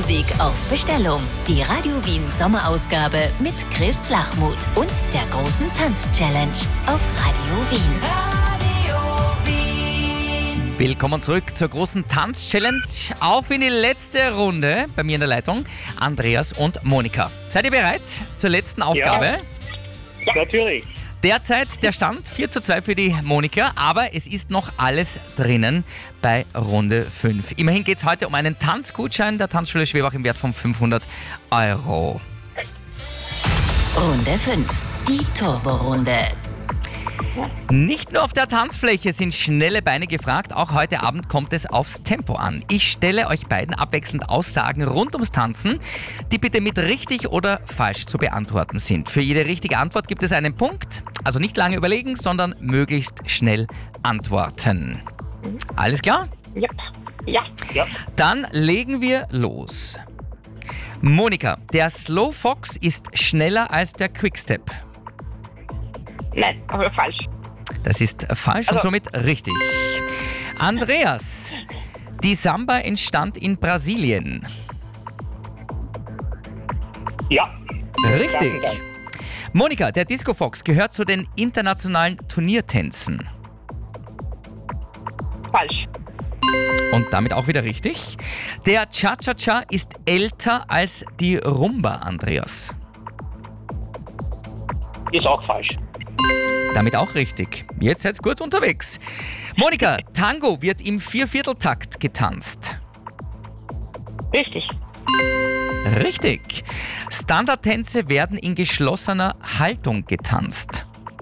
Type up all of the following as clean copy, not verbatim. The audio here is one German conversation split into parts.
Musik auf Bestellung. Die Radio Wien Sommerausgabe mit Chris Lachmuth und der großen Tanz-Challenge auf Radio Wien. Willkommen zurück zur großen Tanz-Challenge. Auf in die letzte Runde. Bei mir in der Leitung Andreas und Monika. Seid ihr bereit zur letzten Aufgabe? Ja, natürlich. Derzeit der Stand 4:2 für die Monika, aber es ist noch alles drinnen bei Runde 5. Immerhin geht es heute um einen Tanzgutschein der Tanzschule Schwebach im Wert von 500 €. Runde 5. Die Turbo-Runde. Nicht nur auf der Tanzfläche sind schnelle Beine gefragt, auch heute Abend kommt es aufs Tempo an. Ich stelle euch beiden abwechselnd Aussagen rund ums Tanzen, die bitte mit richtig oder falsch zu beantworten sind. Für jede richtige Antwort gibt es einen Punkt, also nicht lange überlegen, sondern möglichst schnell antworten. Alles klar? Ja. Dann legen wir los. Monika, der Slow Fox ist schneller als der Quickstep. Nein, aber falsch. Das ist falsch und somit richtig. Andreas, die Samba entstand in Brasilien. Ja. Richtig. Danke. Monika, der Disco Fox gehört zu den internationalen Turniertänzen. Falsch. Und damit auch wieder richtig. Der Cha-Cha-Cha ist älter als die Rumba, Andreas. Ist auch falsch. Damit auch richtig. Jetzt seid ihr gut unterwegs. Monika, Tango wird im Viervierteltakt getanzt. Richtig. Richtig. Standardtänze werden in geschlossener Haltung getanzt.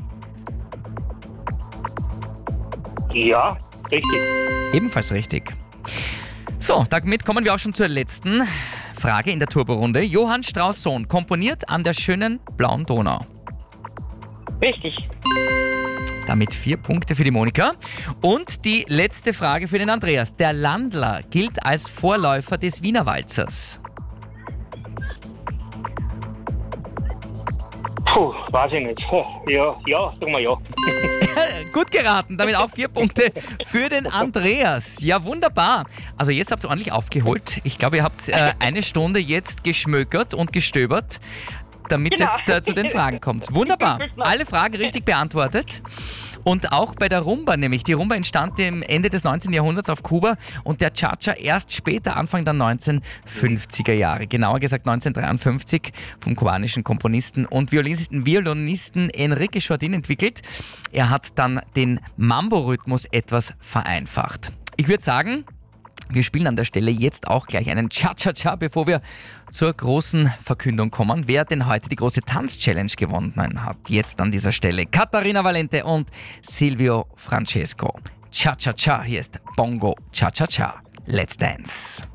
Ja, richtig. Ebenfalls richtig. So, damit kommen wir auch schon zur letzten Frage in der Turbo-Runde. Johann Strauss Sohn komponiert an der schönen blauen Donau. Richtig. Damit 4 Punkte für die Monika. Und die letzte Frage für den Andreas. Der Landler gilt als Vorläufer des Wiener Walzers. Puh, weiß ich nicht. Ja, sagen wir ja. Gut geraten, damit auch 4 Punkte für den Andreas. Ja, wunderbar. Also jetzt habt ihr ordentlich aufgeholt. Ich glaube, ihr habt eine Stunde jetzt geschmökert und gestöbert, damit es jetzt zu den Fragen kommt. Wunderbar. Alle Fragen richtig beantwortet. Und auch bei der Rumba nämlich. Die Rumba entstand am Ende des 19. Jahrhunderts auf Kuba und der Cha-Cha erst später, Anfang der 1950er Jahre. Genauer gesagt 1953 vom kubanischen Komponisten und Violinisten Enrique Jordan entwickelt. Er hat dann den Mambo-Rhythmus etwas vereinfacht. Ich würde sagen, wir spielen an der Stelle jetzt auch gleich einen Cha-Cha-Cha, bevor wir zur großen Verkündung kommen, wer denn heute die große Tanz-Challenge gewonnen hat. Jetzt an dieser Stelle Katharina Valente und Silvio Francesco. Cha-Cha-Cha, hier ist Bongo Cha-Cha-Cha. Let's dance.